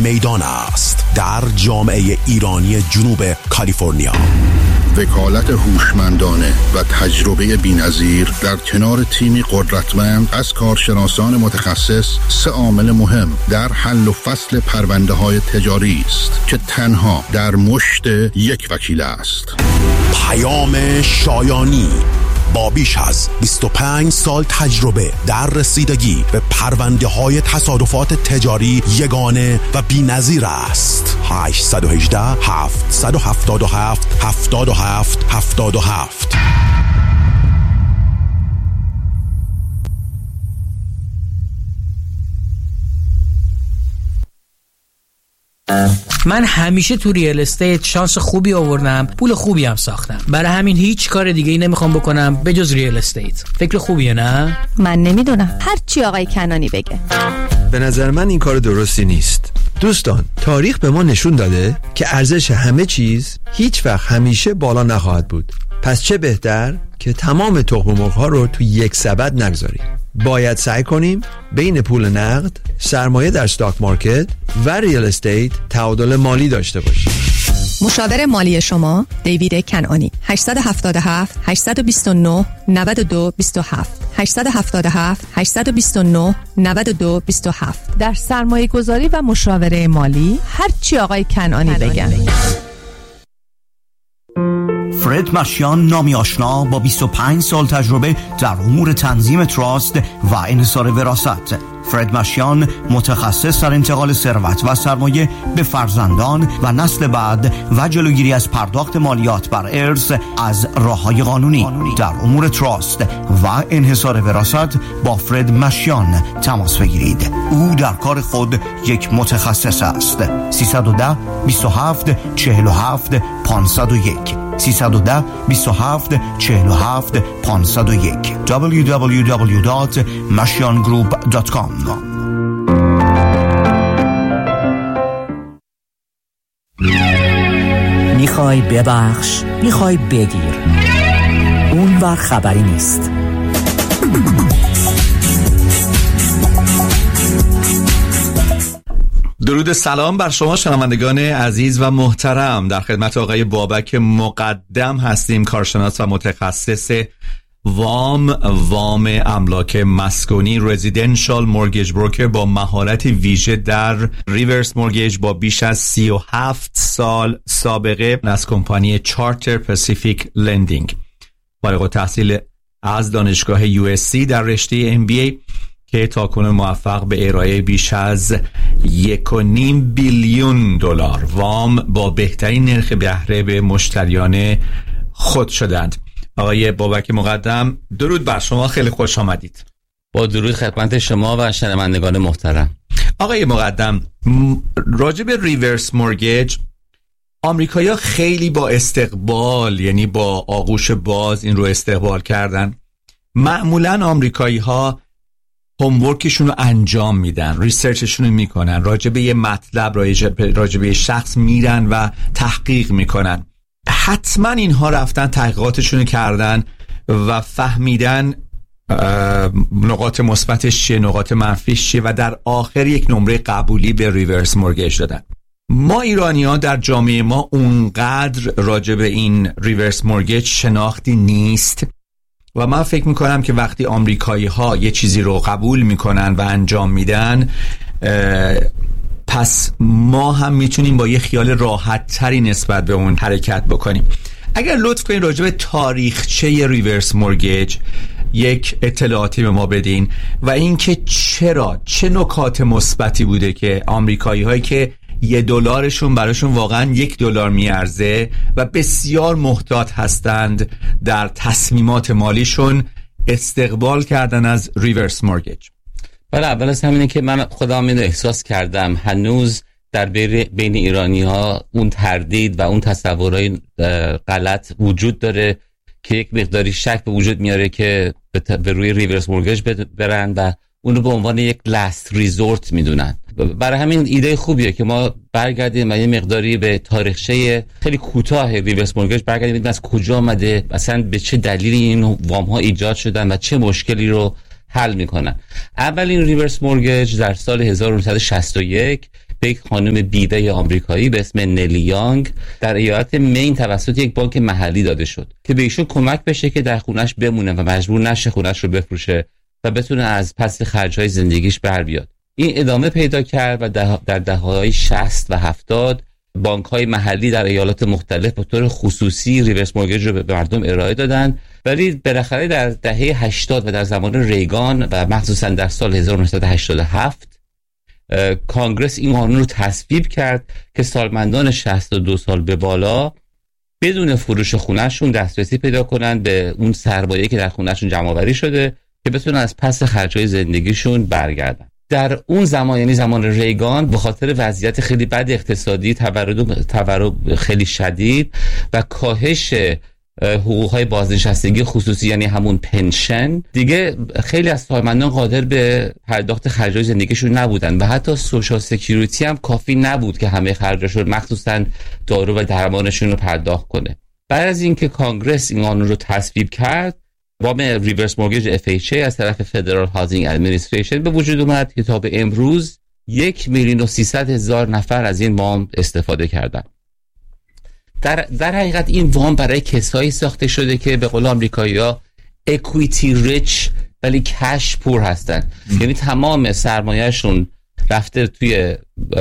میدان است در جامعه ایرانی جنوب کالیفرنیا. وکالت هوشمندانه و تجربه بی‌نظیر در کنار تیمی قدرتمند از کارشناسان متخصص 3 عامل مهم در حل و فصل پرونده‌های تجاری است که تنها در مشت یک وکیل است. پیام شایانی با بیش از 25 سال تجربه در رسیدگی به پرونده‌های تصادفات تجاری یگانه و بی‌نظیر است. 818 777 77 77. من همیشه تو ریال استیت شانس خوبی آوردم، پول خوبی هم ساختم. برای همین هیچ کار دیگه ای نمیخوام بکنم به جز ریال استیت. فکر خوبیه نه؟ من نمیدونم، هر چی آقای کنانی بگه. به نظر من این کار درستی نیست. دوستان، تاریخ به ما نشون داده که ارزش همه چیز هیچ وقت همیشه بالا نخواهد بود. پس چه بهتر که تمام تخم مرغ‌ها رو تو یک سبد نگذاریم. باید سعی کنیم بین پول نقد، سرمایه در استاک مارکت و ریال استیت تعادل مالی داشته باشیم. مشاور مالی شما دیوید کنعانی. 877 829 92 27 877 829 92 27. در سرمایه گذاری و مشاوره مالی هر چی آقای کنعانی بگن. فرد مشیان، نامی آشنا با 25 سال تجربه در امور تنظیم تراست و انحصار وراثت. فرد مشیان متخصص در انتقال ثروت و سرمایه به فرزندان و نسل بعد و جلوگیری از پرداخت مالیات بر ارث از راه‌های قانونی. در امور تراست و انحصار وراثت با فرد مشیان تماس بگیرید. او در کار خود یک متخصص است. 310 27 47 501 310 27 47 501 www.mashiangroup.com. میخوای ببخش، میخوای بگیر، اون وقت خبری نیست. درود سلام بر شما شنوندگان عزیز و محترم. در خدمت آقای بابک مقدم هستیم، کارشناس و متخصص وام املاک مسکونی، رزیدنشال مورگیج بروکر با مهارت ویژه در ریورس مورگیج با بیش از 37 سال سابقه از کمپانی چارتر پاسیفیک لندینگ. فارغ التحصیل از دانشگاه USC در رشته MBA که تاکنون موفق به ارائه بیش از 1.5 بیلیون دلار وام با بهترین نرخ بهره به مشتریان خود شدند. آقای بابک مقدم، درود بر شما، خیلی خوش آمدید. با درود خدمت شما و شنوندگان محترم. آقای مقدم، راجع به ریورس مورگیج آمریکایی‌ها خیلی با استقبال، یعنی با آغوش باز این رو استقبال کردن. معمولاً آمریکایی‌ها هومورکشون رو انجام میدن، ریسرچشون رو میکنن، راجع به یه مطلب، راجع به شخص میرن و تحقیق میکنن. حتما اینها رفتن تحقیقاتشون رو کردن و فهمیدن نقاط مثبتش چیه، نقاط منفیش چیه و در آخر یک نمره قبولی به ریورس مورگیج دادن. ما ایرانی‌ها در جامعه ما اونقدر راجع به این ریورس مورگیج شناختی نیست و من فکر میکنم که وقتی آمریکایی ها یه چیزی رو قبول میکنن و انجام میدن، پس ما هم میتونیم با یه خیال راحت تری نسبت به اون حرکت بکنیم. اگر لطف کنین راجع به تاریخچه ریورس مورگیج یک اطلاعاتی به ما بدین و اینکه چه نکات مثبتی بوده که آمریکایی هایی که $1 براشون واقعا $1 میارزه و بسیار محتاط هستند در تصمیمات مالیشون استقبال کردن از ریورس مورگیج. بله، اول از همینه که من خودم اینو احساس کردم هنوز در بین ایرانی ها اون تردید و اون تصورهای غلط وجود داره که یک مقداری شک به وجود میاره که به روی ریورس مورگیج برن و اونو به عنوان یک لاست ریزورت میدونن. برای همین ایده خوبیه که ما برگردیم و یه مقداری به تاریخچه خیلی کوتاه ریورس مورگیج برگردیم، ببینیم از کجا آمده، مثلا به چه دلیلی این وام ها ایجاد شدن و چه مشکلی رو حل میکنن. اولین ریورس مورگیج در سال 1961 یک خانم بیوه آمریکایی به اسم نلی یانگ در ایالت مین توسط یک بانک محلی داده شد که به ایشون کمک بشه که در خونش بمونه و مجبور نشه خونش رو بفروشه و بتونه از پس خرج‌های زندگیش بر بیاد. این ادامه پیدا کرد و در دهه‌های 60 و 70 بانک‌های محلی در ایالات مختلف به طور خصوصی ریورس مورگیج رو به مردم ارائه دادن، ولی بالاخره در دهه 80 و در زمان ریگان و مخصوصا در سال 1987 کانگرس این قانون رو تصویب کرد که سالمندان 62 سال به بالا بدون فروش خونه‌شون دسترسی پیدا کنن به اون سرمایه‌ای که در خونه‌شون جمع‌آوری شده که بتونن از پس خرج‌های زندگیشون برگردن. در اون زمان، یعنی زمان ریگان، به خاطر وضعیت خیلی بد اقتصادی، تورم خیلی شدید و کاهش حقوق‌های بازنشستگی خصوصی، یعنی همون پنشن، دیگه خیلی از سالمندان قادر به پرداخت خرج‌های زندگیشون نبودن و حتی سوشال سکیوریتی هم کافی نبود که همه خرجاشون، مخصوصاً دارو و درمانشون رو پرداخت کنه. بعد از اینکه کانگرس این قانون رو تصویب کرد، وام ریورس مورگیج FHA از طرف فدرال هاوزینگ ادمنستریشن به وجود اومد که تا به امروز 1,300,000 نفر از این وام استفاده کردن. در حقیقت این وام برای کسایی ساخته شده که به قول آمریکایی‌ها اکویتی ریچ ولی کش پور هستن، یعنی تمام سرمایه‌شون رفته توی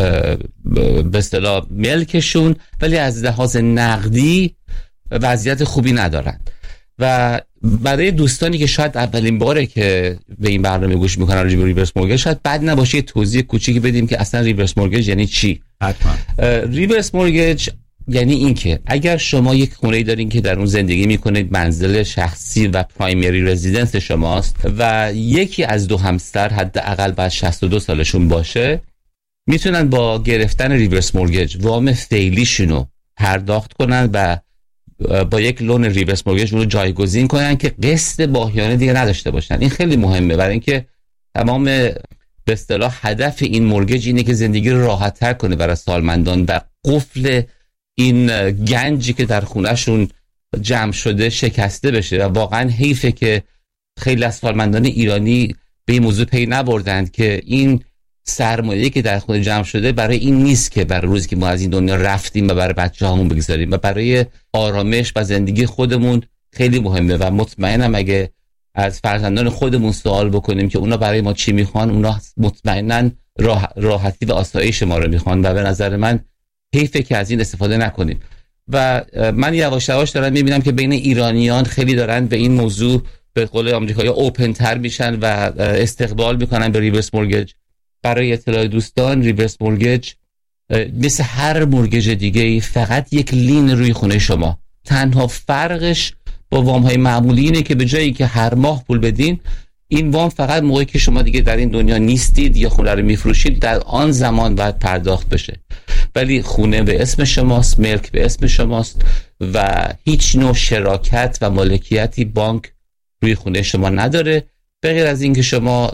به اصطلاح ملکشون ولی از لحاظ نقدی وضعیت خوبی ندارن. و برای دوستانی که شاید اولین باره که به این برنامه گوش میکنن راجع به ریورس مورگیج، شاید بد نباشه توضیح کوچیکی بدیم که اصلا ریورس مورگیج یعنی چی. حتما. ریورس مورگیج یعنی این که اگر شما یک خونه‌ای دارین که در اون زندگی میکنید، منزل شخصی و پرایمری رزیدنس شماست و یکی از دو همسر حداقل بعد 62 سالشون باشه، میتونن با گرفتن ریورس مورگیج وام فعلیشونو پرداخت کنن و با یک لون ریورس مورگیج رو جایگزین کنن که قسط ماهیانه دیگه نداشته باشن. این خیلی مهمه برای اینکه تمام به اصطلاح هدف این مورگیج اینه که زندگی رو راحت‌تر کنه برای سالمندان و قفل این گنجی که در خونه‌شون جمع شده شکسته بشه. و واقعا حیفه که خیلی از سالمندان ایرانی به این موضوع پی نبردند که این سرمایه‌ای که در خونه جمع شده برای این نیست که برای روزی که ما از این دنیا رفتیم و برای بچه‌هامون بگذاریم، و برای آرامش و زندگی خودمون خیلی مهمه. و مطمئنم اگه از فرزندان خودمون سوال بکنیم که اونا برای ما چی میخوان، اونا مطمئناً راحتی و آسایش ما رو میخوان و به نظر من حیفه که از این استفاده نکنیم. و من یواش یواش دارم میبینم که بین ایرانیان خیلی دارن به این موضوع به قول آمریکایی‌ها اوپن تر میشن و استقبال میکنن به ریورس مورگیج. برای اطلاع دوستان، ریورس مورگیج مثل هر مورگیج دیگه فقط یک لین روی خونه شما. تنها فرقش با وام های معمولی اینه که به جایی که هر ماه پول بدین، این وام فقط موقعی که شما دیگه در این دنیا نیستید یا خونه رو میفروشید در آن زمان باید پرداخت بشه. ولی خونه به اسم شماست، ملک به اسم شماست و هیچ نوع شراکت و مالکیتی بانک روی خونه شما نداره، به غیر از این که شما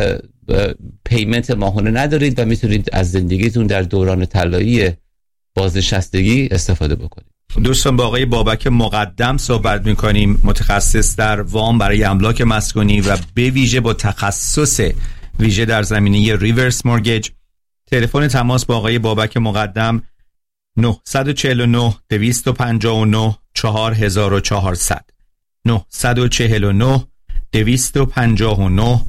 پیمنت ماهانه ندارید و میتونید از زندگیتون در دوران طلایی بازنشستگی استفاده بکنید. دوستان با آقای بابک مقدم صحبت میکنیم، متخصص در وام برای املاک مسکونی و به ویژه با تخصص ویژه در زمینه ریورس مورگیج. تلفن تماس با آقای بابک مقدم 949 259 4400 949 259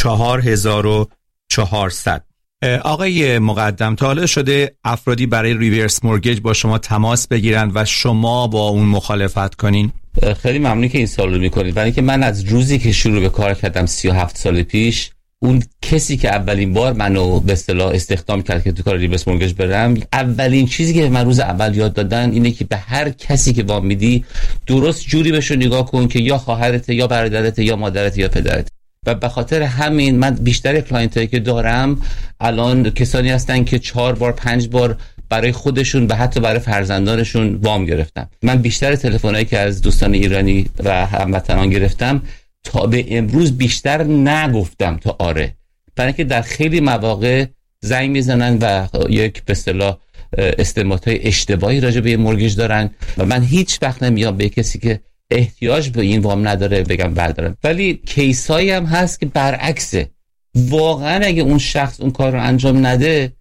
4400. آقای مقدم، تا حالا شده افرادی برای ریورس مورگیج با شما تماس بگیرن و شما با اون مخالفت کنین؟ خیلی ممنون که این سوال رو میکنید، برای اینکه من از روزی که شروع به کار کردم 37 سال پیش، اون کسی که اولین بار منو به اصطلاح استخدام کرد که تو کار ریورس مورگیج برم، اولین چیزی که من روز اول یاد دادن اینه که به هر کسی که وام میدی درست جوری بهش نگاه کن که یا خواهرته یا برادرته یا مادرته یا پدرت. و به خاطر همین من بیشتر کلاینتایی که دارم الان کسانی هستن که 4 بار 5 بار برای خودشون و حتی برای فرزندانشون وام گرفتن. من بیشتر تلفنایی که از دوستان ایرانی و هموطنان گرفتم تا به امروز بیشتر نگفتم تا آره، برای اینکه در خیلی مواقع زنگ میزنن و یک به اصطلاح استنباطهای اشتباهی راجع به مورگیج دارن و من هیچ وقت نمیام به کسی که احتیاج به این وام نداره بگم بردارم. ولی کیسایی هم هست که برعکسه، واقعا اگه اون شخص اون کار رو انجام نده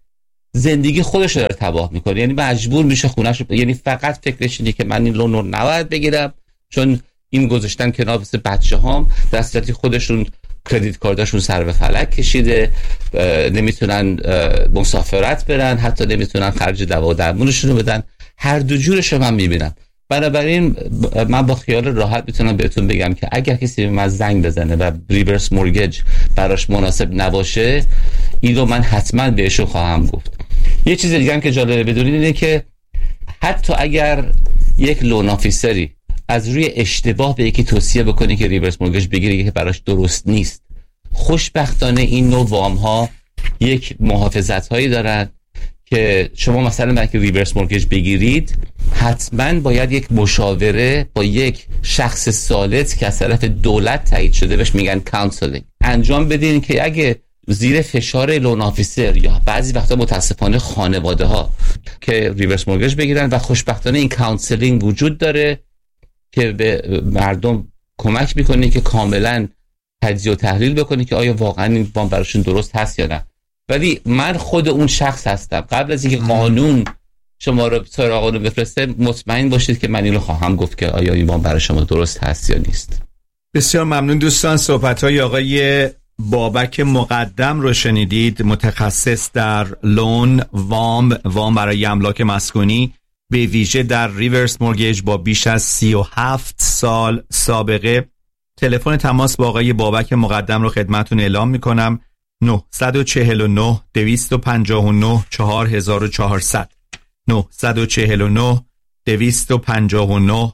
زندگی خودش رو داره تباه میکنه. یعنی مجبور میشه خونه‌شو، یعنی فقط فکرش اینه که من این لون رو نباید بگیرم چون این گذاشتن کنار واسه بچه‌هام، در صورتی خودشون کردیت کارتاشون سر به فلک کشیده، نمیتونن مسافرت برن، حتی نمیتونن خرج دوا و درمونشون رو بدن. هر دو جورش رو من میبینم. بنابراین من با خیال راحت میتونم بهتون بگم که اگر کسی به من زنگ بزنه و ریورس مورگیج براش مناسب نباشه، این رو من حتما بهشون خواهم گفت. یه چیز دیگه هم که جالبه بدونید اینه که حتی اگر یک لون آفیسری از روی اشتباه به یکی توصیه بکنه که ریورس مورگیج بگیره که براش درست نیست، خوشبختانه این نوع وام ها یک محافظت هایی دارن که شما مثلا برای که ریورس مورگیج بگیرید حتما باید یک مشاوره با یک شخص ثالث که از طرف دولت تایید شده بهش میگن کانسلینگ انجام بدین، که اگه زیر فشار لون آفیسر یا بعضی وقتا متاسفانه خانواده ها که ریورس مورگیج بگیرن و خوشبختانه این کانسلینگ وجود داره که به مردم کمک میکنه که کاملا تجزیه و تحلیل بکنه که آیا واقعا این وام براشون درست هست یا نه. ولی من خود اون شخص هستم، قبل از اینکه قانون شما رو سراغ قانون بفرسته مطمئن باشید که من اینو خواهم گفت که آیا این وام برای شما درست هست یا نیست. بسیار ممنون دوستان. صحبت‌های آقای بابک مقدم رو شنیدید، متخصص در لون، وام برای املاک مسکونی، به ویژه در ریورس مورگیج با بیش از 37 سال سابقه. تلفن تماس با آقای بابک مقدم رو خدمتتون اعلام میکنم: 949 259 4400 949 259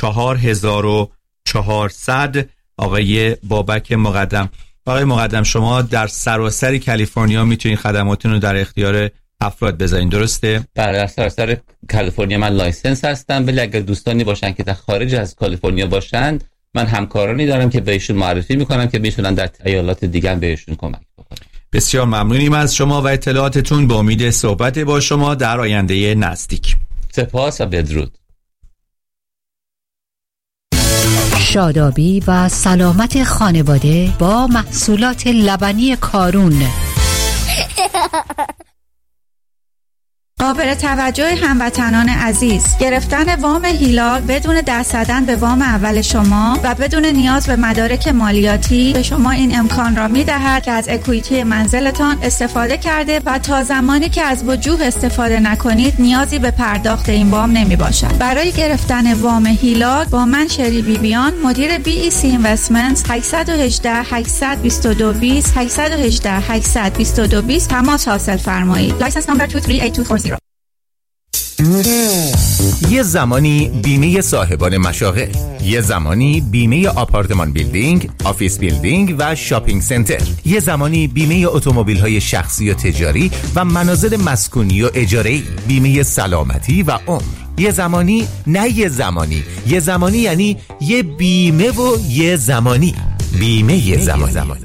4400. آقای بابک مقدم. آقای مقدم، شما در سراسر کالیفرنیا میتونید خدماتتون رو در اختیار افراد بذارین، درسته؟ بله، در سراسر کالیفرنیا من لایسنس هستم، ولی اگر دوستانی باشن که در خارج از کالیفرنیا باشن، من همکارانی دارم که بهشون معرفی میکنم که میتونن در ایالات دیگه هم بهشون کمک بکنن. بسیار ممنونیم از شما و اطلاعاتتون. به امید صحبت با شما در آینده نزدیک. سپاس و بدرود. شادابی و سلامت خانواده با محصولات لبنی کارون. قابل توجه هموطنان عزیز، گرفتن وام هیلال بدون دست زدن به وام اول شما و بدون نیاز به مدارک مالیاتی به شما این امکان را می‌دهد که از اکویتی منزلتان استفاده کرده و تا زمانی که از وجوه استفاده نکنید نیازی به پرداخت این وام نمی‌باشد. برای گرفتن وام هیلال با من شری بیبیان، مدیر BEC Investments، 818 822 20 818 822 20 تماس حاصل فرمایید. لایسنس نمبر 238240. یه زمانی بیمه صاحبان مشاغل، یه زمانی بیمه آپارتمان بیلدینگ، آفیس بیلدینگ و شاپینگ سنتر، یه زمانی بیمه اتومبیل‌های شخصی و تجاری و منازل مسکونی و اجاره‌ای، بیمه سلامتی و عمر. یه زمانی نه یه زمانی، یه زمانی یعنی یه بیمه و یه زمانی. بیمه زمانی.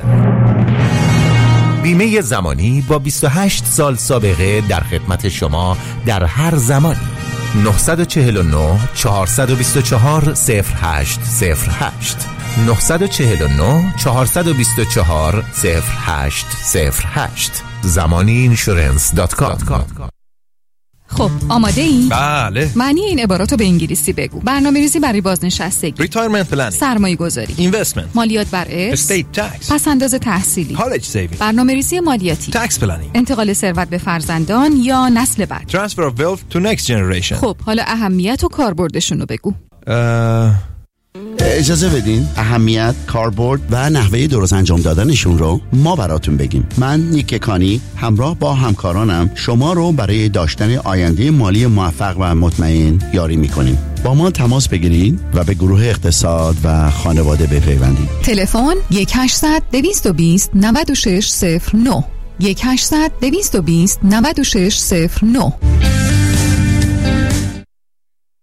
بیمه زمانی با 28 سال سابقه در خدمت شما در هر زمانی. 949 424 0808 949 424 0808 zamaniinsurance.com. خب آماده این؟ بله. معنی این عبارات رو به انگلیسی بگو. برنامه‌ریزی برای بازنشستگی، Retirement planning، سرمایه‌گذاری، Investment، مالیات بر ارث، Estate tax، پس‌انداز تحصیلی، College saving، برنامه‌ریزی مالیاتی، Tax planning، انتقال ثروت به فرزندان یا نسل بعد، Transfer of wealth to next generation. خب حالا اهمیت و کاربردشون رو بگو. اجازه بدین اهمیت، کاربرد و نحوه درست انجام دادنشون رو ما براتون بگیم. من نیک کانی همراه با همکارانم شما رو برای داشتن آینده مالی موفق و مطمئن یاری میکنیم. با ما تماس بگیرید و به گروه اقتصاد و خانواده بپیوندید. تلفن 1-800-220-9609 1-800-220-9609.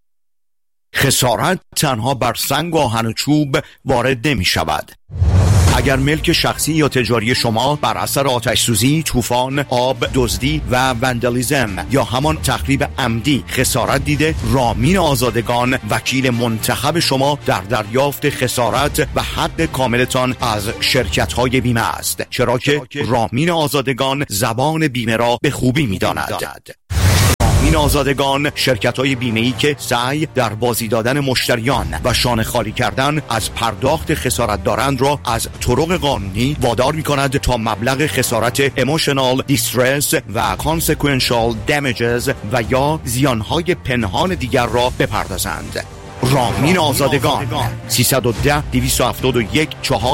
خسارت تنها بر سنگ و آهن و چوب وارد نمی شود. اگر ملک شخصی یا تجاری شما بر اثر آتش سوزی، طوفان، آب، دزدی و وندالیزم یا همان تخریب عمدی خسارت دیده، رامین آزادگان وکیل منتخب شما در دریافت خسارت و حق کاملتان از شرکت‌های بیمه است، چرا که رامین آزادگان زبان بیمه را به خوبی می‌داند. رامین آزادگان شرکت‌های بیمه‌ای که سعی در بازی دادن مشتریان و شانه خالی کردن از پرداخت خسارت دارند را از طرق قانونی وادار می‌کند تا مبلغ خسارت emotional distress و consequential damages و یا زیانهای پنهان دیگر را بپردازند. رامین آزادگان 310-271-4800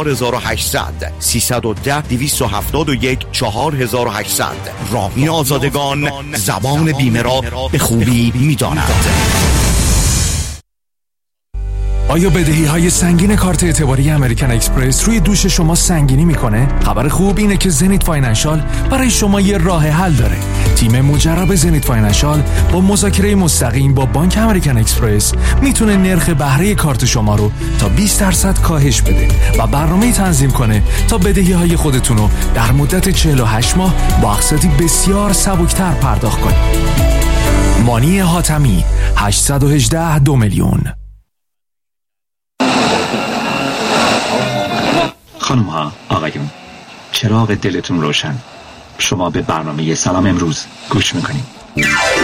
310-271-4800. رامین آزادگان زبان بیمه را به خوبی می‌داند. آیا بدهی‌های سنگین کارت اعتباری امریکن اکسپرس روی دوش شما سنگینی میکنه؟ خبر خوب اینه که زنیت فاینانشال برای شما یه راه حل داره. تیم مجرب زنیت فاینانشال با مذاکره مستقیم با بانک امریکن اکسپرس میتونه نرخ بهره کارت شما رو تا 20% کاهش بده و برنامه تنظیم کنه تا بدهی‌های خودتون رو در مدت 48 ماه با اقساطی بسیار سبکتر پرداخت کنید. مانی حاتمی 818 میلیون. خانم ها، آقایون، چراغ دلتون روشن. شما به برنامه سلام امروز گوش میکنید.